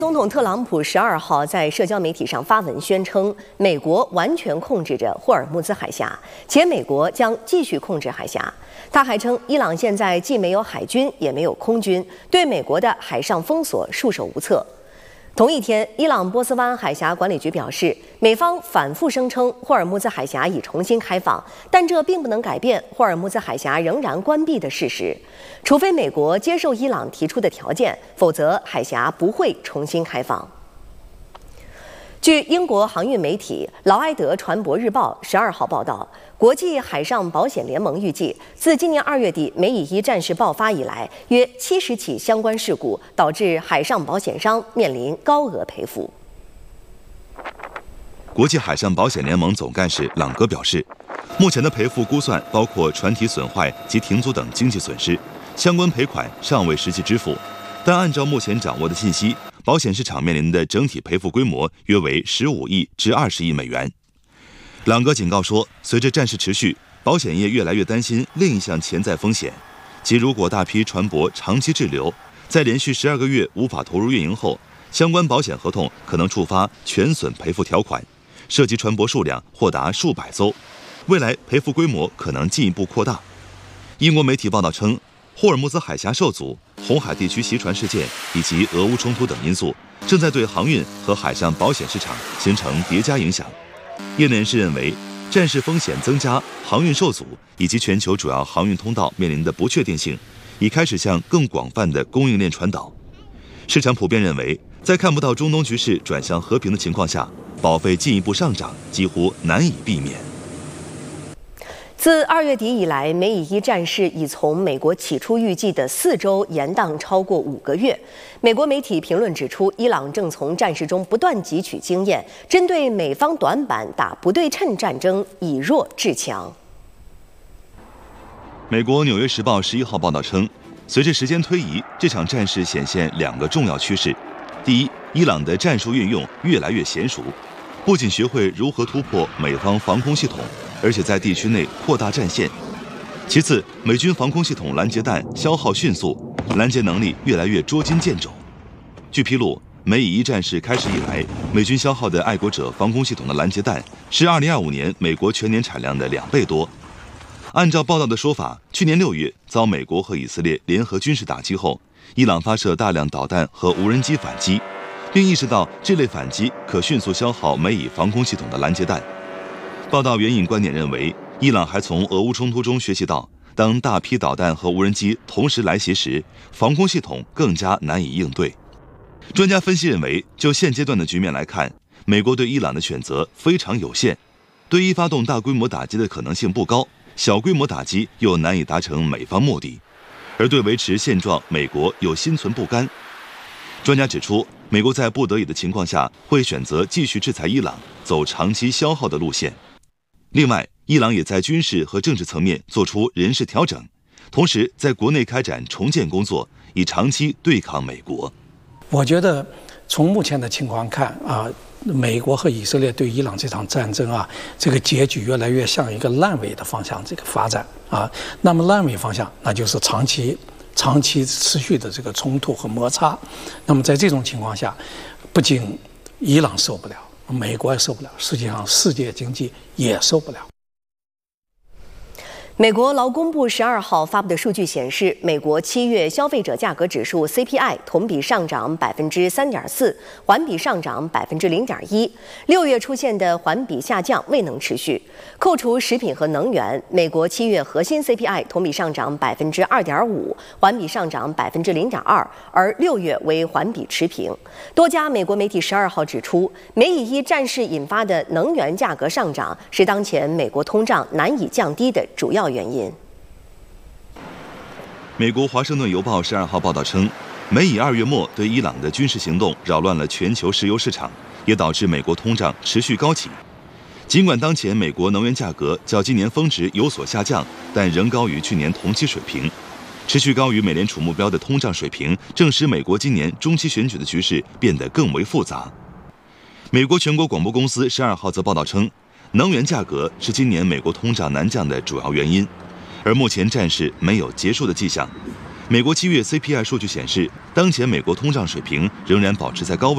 总统特朗普12号在社交媒体上发文宣称，美国完全控制着霍尔木兹海峡，且美国将继续控制海峡。他还称，伊朗现在既没有海军，也没有空军，对美国的海上封锁束手无策。同一天，伊朗波斯湾海峡管理局表示，美方反复声称霍尔木兹海峡已重新开放，但这并不能改变霍尔木兹海峡仍然关闭的事实。除非美国接受伊朗提出的条件，否则海峡不会重新开放。据英国航运媒体劳埃德船舶日报12号报道，国际海上保险联盟预计，自今年2月底美以伊战事爆发以来，约70起相关事故导致海上保险商面临高额赔付。 国际海上保险联盟总干事朗格表示，目前的赔付估算包括船体损坏及停租等经济损失，相关赔款尚未实际支付，但按照目前掌握的信息，保险市场面临的整体赔付规模约为15亿至20亿美元。朗格警告说，随着战事持续，保险业越来越担心另一项潜在风险，即如果大批船舶长期滞留，在连续12个月无法投入运营后，相关保险合同可能触发全损赔付条款，涉及船舶数量或达数百艘，未来赔付规模可能进一步扩大。英国媒体报道称，霍尔木兹海峡受阻、红海地区袭船事件以及俄乌冲突等因素，正在对航运和海上保险市场形成叠加影响。业内人士认为，战事风险增加、航运受阻以及全球主要航运通道面临的不确定性，已开始向更广泛的供应链传导。市场普遍认为，在看不到中东局势转向和平的情况下，保费进一步上涨几乎难以避免。 自2月底以来，美以伊战事已从美国起初预计的4周延宕超过5个月。美国媒体评论指出，伊朗正从战事中不断汲取经验，针对美方短板打不对称战争，以弱制强。 美国《纽约时报》11号报道称，随着时间推移，这场战事显现2个重要趋势：第一，伊朗的战术运用越来越娴熟，不仅学会如何突破美方防空系统，而且在地区内扩大战线。其次，美军防空系统拦截弹消耗迅速，拦截能力越来越捉襟见肘。据披露，美以伊战事开始以来，美军消耗的爱国者防空系统的拦截弹是2025年美国全年产量的2倍多。按照报道的说法，去年6月遭美国和以色列联合军事打击后，伊朗发射大量导弹和无人机反击，并意识到这类反击可迅速消耗美以防空系统的拦截弹。报道援引观点认为，伊朗还从俄乌冲突中学习到，当大批导弹和无人机同时来袭时，防空系统更加难以应对。专家分析认为，就现阶段的局面来看，美国对伊朗的选择非常有限，对伊发动大规模打击的可能性不高，小规模打击又难以达成美方目的，而对维持现状，美国又心存不甘。专家指出，美国在不得已的情况下，会选择继续制裁伊朗，走长期消耗的路线。另外，伊朗也在军事和政治层面做出人事调整，同时在国内开展重建工作，以长期对抗美国。 我觉得从目前的情况看美国和以色列对伊朗这场战争这个结局越来越向一个烂尾的方向这个发展那么烂尾方向，那就是长期持续的这个冲突和摩擦。那么在这种情况下，不仅伊朗受不了，美国也受不了，实际上世界经济也受不了。 美国劳工部12号发布的数据显示，美国7月消费者价格指数 CPI 同比上涨3.4%，环比上涨0.1%。6月出现的环比下降未能持续。扣除食品和能源，美国7月核心 CPI 同比上涨2.5%，环比上涨0.2%，而6月为环比持平。多家美国媒体12号指出，美以伊战事引发的能源价格上涨是当前美国通胀难以降低的主要原因。 美国《华盛顿邮报》12号报道称，美以2月末对伊朗的军事行动扰乱了全球石油市场，也导致美国通胀持续高企。尽管当前美国能源价格较今年峰值有所下降，但仍高于去年同期水平。持续高于美联储目标的通胀水平，正使美国今年中期选举的局势变得更为复杂。美国全国广播公司12号则报道称，能源价格是今年美国通胀难降的主要原因，而目前战事没有结束的迹象。美国7月 CPI 数据显示，当前美国通胀水平仍然保持在高位。